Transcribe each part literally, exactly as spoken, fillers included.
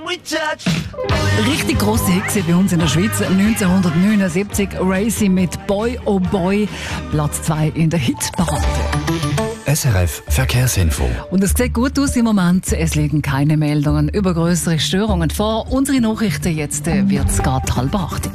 Richtig grosse Hit bei uns in der Schweiz. neunzehnhundertneunundsiebzig Racy mit Boy oh Boy. Platz zwei in der Hitparade. S R F Verkehrsinfo. Und es sieht gut aus im Moment. Es liegen keine Meldungen über größere Störungen vor. Unsere Nachrichten jetzt äh, wird es gerade halb acht.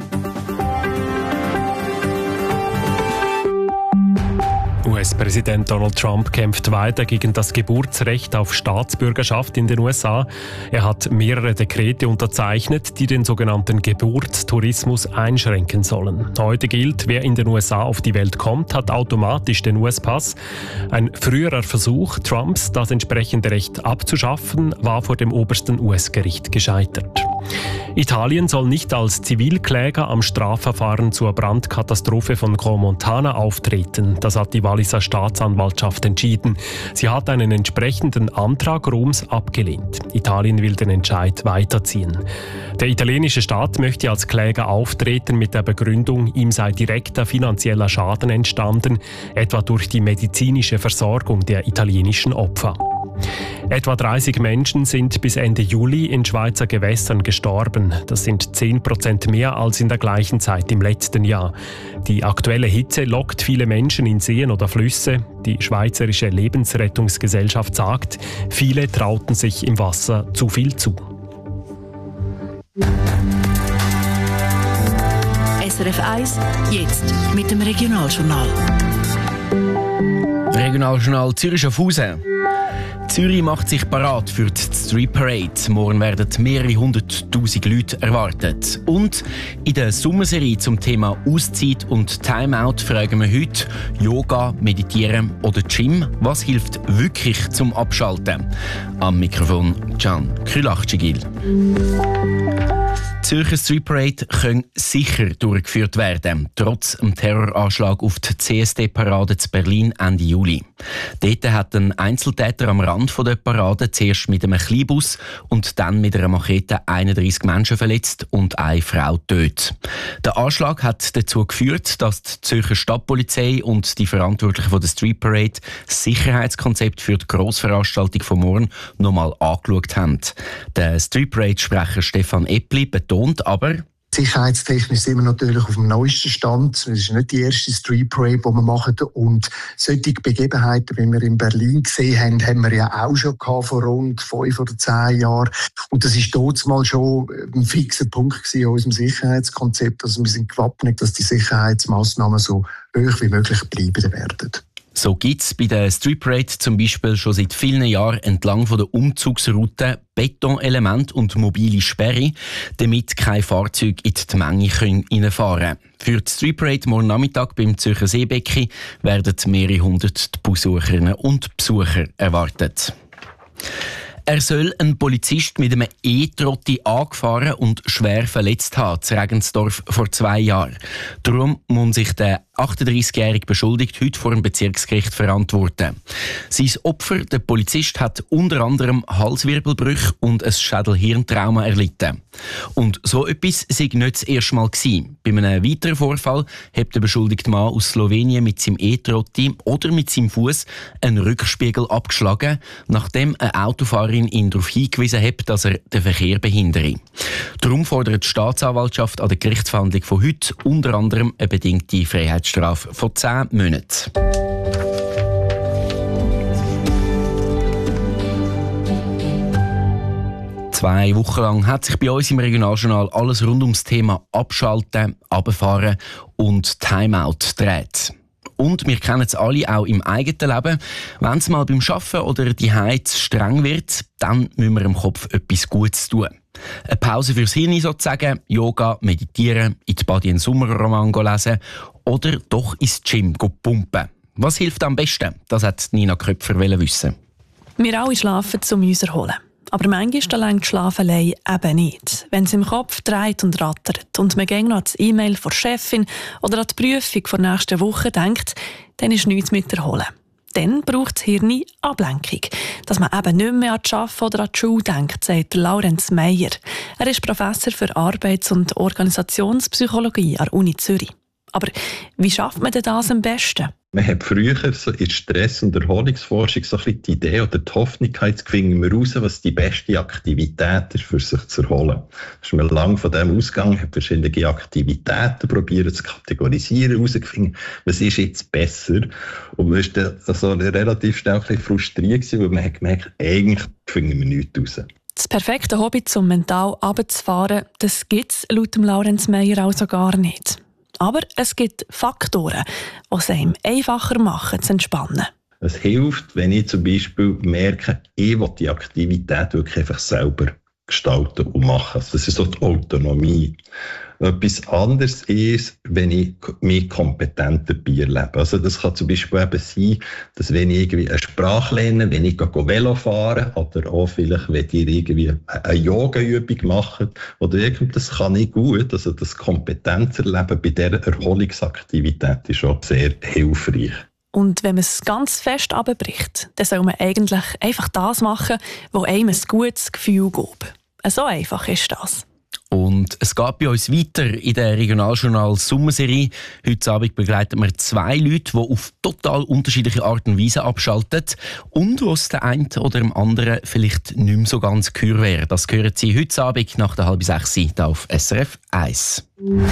U S-Präsident Donald Trump kämpft weiter gegen das Geburtsrecht auf Staatsbürgerschaft in den U S A. Er hat mehrere Dekrete unterzeichnet, die den sogenannten Geburtstourismus einschränken sollen. Heute gilt, wer in den U S A auf die Welt kommt, hat automatisch den U S-Pass. Ein früherer Versuch Trumps, das entsprechende Recht abzuschaffen, war vor dem obersten U S-Gericht gescheitert. Italien soll nicht als Zivilkläger am Strafverfahren zur Brandkatastrophe von Crans-Montana auftreten. Das hat die Walliser Staatsanwaltschaft entschieden. Sie hat einen entsprechenden Antrag Roms abgelehnt. Italien will den Entscheid weiterziehen. Der italienische Staat möchte als Kläger auftreten mit der Begründung, ihm sei direkter finanzieller Schaden entstanden, etwa durch die medizinische Versorgung der italienischen Opfer. Etwa dreißig Menschen sind bis Ende Juli in Schweizer Gewässern gestorben. Das sind zehn Prozent mehr als in der gleichen Zeit im letzten Jahr. Die aktuelle Hitze lockt viele Menschen in Seen oder Flüsse. Die Schweizerische Lebensrettungsgesellschaft sagt, viele trauten sich im Wasser zu viel zu. S R F eins, jetzt mit dem Regionaljournal. Regionaljournal Zürich-Schaffhausen. Zürich macht sich parat für die Street Parade. Morgen werden mehrere hunderttausend Leute erwartet. Und in der Sommerserie zum Thema Auszeit und Timeout fragen wir heute Yoga, Meditieren oder Gym. Was hilft wirklich zum Abschalten? Am Mikrofon Can Krylachcigil. Die Zürcher Street Parade können sicher durchgeführt werden, trotz dem Terroranschlag auf die C S D-Parade zu Berlin Ende Juli. Dort hat ein Einzeltäter am Rand der Parade zuerst mit einem Kleinbus und dann mit einer Machete einunddreissig Menschen verletzt und eine Frau getötet. Der Anschlag hat dazu geführt, dass die Zürcher Stadtpolizei und die Verantwortlichen von der Street Parade das Sicherheitskonzept für die Grossveranstaltung von morgen nochmal angeschaut haben. Der Street Parade-Sprecher Stefan Eppli betont aber, sicherheitstechnisch sind wir natürlich auf dem neuesten Stand. Es ist nicht die erste Street Parade, die wir machen. Und solche Begebenheiten, wie wir in Berlin gesehen haben, haben wir ja auch schon gehabt, vor rund fünf oder zehn Jahren. Und das ist dort mal schon ein fixer Punkt gewesen in unserem Sicherheitskonzept. Also wir sind gewappnet, dass die Sicherheitsmaßnahmen so hoch wie möglich bleiben werden. So gibt es bei der Street Parade zum Beispiel schon seit vielen Jahren entlang von der Umzugsroute Betonelemente und mobile Sperre, damit keine Fahrzeuge in die Menge reinfahren können. Für die Street Parade morgen Nachmittag beim Zürcher Seebecken werden mehrere hundert Besucherinnen und Besucher erwartet. Er soll einen Polizist mit einem E-Trotti angefahren und schwer verletzt haben, in Regensdorf vor zwei Jahren. Darum muss sich der achtunddreißigjährige Beschuldigte heute vor dem Bezirksgericht verantworten. Sein Opfer, der Polizist, hat unter anderem Halswirbelbrüche und ein Schädel-Hirntrauma erlitten. Und so etwas sei nicht das erste Mal gewesen. Bei einem weiteren Vorfall hat der beschuldigte Mann aus Slowenien mit seinem E-Trotti oder mit seinem Fuß einen Rückspiegel abgeschlagen, nachdem eine Autofahrerin ihn darauf hingewiesen hat, dass er den Verkehr behindere. Darum fordert die Staatsanwaltschaft an der Gerichtsverhandlung von heute unter anderem eine bedingte Freiheitsstrafe von zehn Monaten. Zwei Wochen lang hat sich bei uns im Regionaljournal alles rund ums Thema Abschalten, Runterfahren und Timeout gedreht. Und wir kennen es alle auch im eigenen Leben. Wenn es mal beim Arbeiten oder die zu streng wird, dann müssen wir im Kopf etwas Gutes tun. Eine Pause fürs Hirn sozusagen, Yoga, Meditieren, in die Badi einen Sommerroman lesen oder doch ins Gym pumpen. Was hilft am besten? Das hat Nina Köpfer wissen. Wir alle schlafen, um uns zu erholen. Aber manchmal reicht die Schlafelei eben nicht. Wenn es im Kopf dreht und rattert und man gegen noch an das E-Mail von der Chefin oder an die Prüfung der nächsten Woche denkt, dann ist nichts mit erholen. Dann braucht das Hirn Ablenkung, dass man eben nicht mehr an das Arbeiten oder an die Schule denkt, sagt Laurenz Meyer. Er ist Professor für Arbeits- und Organisationspsychologie an der Uni Zürich. Aber wie schafft man denn das am besten? Man hat früher so in Stress- und Erholungsforschung so ein bisschen die Idee oder die Hoffnung gehabt, jetzt finden wir raus, was die beste Aktivität ist, für sich zu erholen. Da ist man lange von dem ausgegangen, hat verschiedene Aktivitäten probiert zu kategorisieren, herausgefunden, was ist jetzt besser. Und man war dann also relativ schnell ein bisschen frustriert gewesen, weil man hat gemerkt, eigentlich finden wir nichts raus. Das perfekte Hobby, um mental runterzufahren, das gibt es laut Laurenz Meyer also gar nicht. Aber es gibt Faktoren, die es einem einfacher machen, zu entspannen. Es hilft, wenn ich zum Beispiel merke, ich will die Aktivität wirklich einfach selber gestalten und machen. Das ist so die Autonomie. Etwas anderes ist, wenn ich mich kompetent dabei erlebe. Also das kann zum Beispiel eben sein, dass wenn ich irgendwie eine Sprache lerne, wenn ich Velo fahre oder auch vielleicht, wenn ihr irgendwie eine Yoga-Übung macht oder irgendwas, das kann ich gut. Also das Kompetenzerleben bei dieser Erholungsaktivität ist auch sehr hilfreich. Und wenn man es ganz fest runterbricht, dann soll man eigentlich einfach das machen, was einem ein gutes Gefühl gibt. So einfach ist das. Und es geht bei uns weiter in der Regionaljournal Sommerserie. Heute Abend begleiten wir zwei Leute, die auf total unterschiedliche Art und Weise abschalten und wo es der einen oder dem anderen vielleicht nicht mehr so ganz gehör wäre. Das hören Sie heute Abend nach der halb sechs hier auf S R F eins.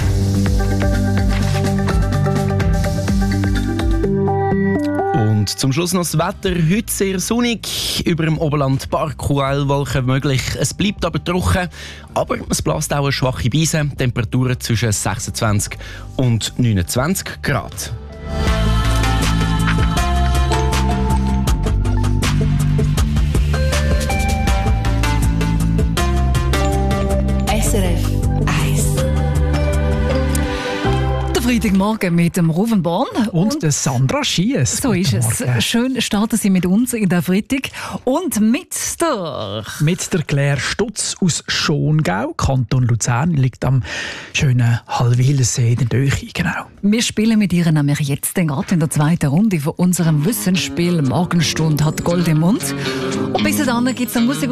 Und zum Schluss noch das Wetter. Heute sehr sonnig, über dem Oberland Parkuelwolken möglich. Es bleibt aber trocken, aber es bläst auch eine schwache Brise. Temperaturen zwischen sechsundzwanzig und neunundzwanzig Grad. S R F eins. Freitagmorgen mit dem Ruven Born und, und der Sandra Schiess. So ist es. Morgen. Schön starten Sie mit uns in der Freitag und mit der... Mit der Claire Stutz aus Schongau, Kanton Luzern, liegt am schönen Hallwilensee in der Döchi, genau. Wir spielen mit ihr nämlich jetzt gerade in der zweiten Runde von unserem Wissensspiel «Morgenstunde hat Gold im Mund». Und bis dann gibt es Musik